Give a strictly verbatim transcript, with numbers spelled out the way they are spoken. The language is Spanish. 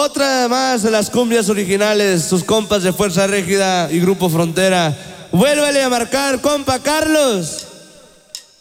Otra más de las cumbias originales, sus compas de Fuerza Régida y Grupo Frontera. Vuélvele a marcar, compa Carlos.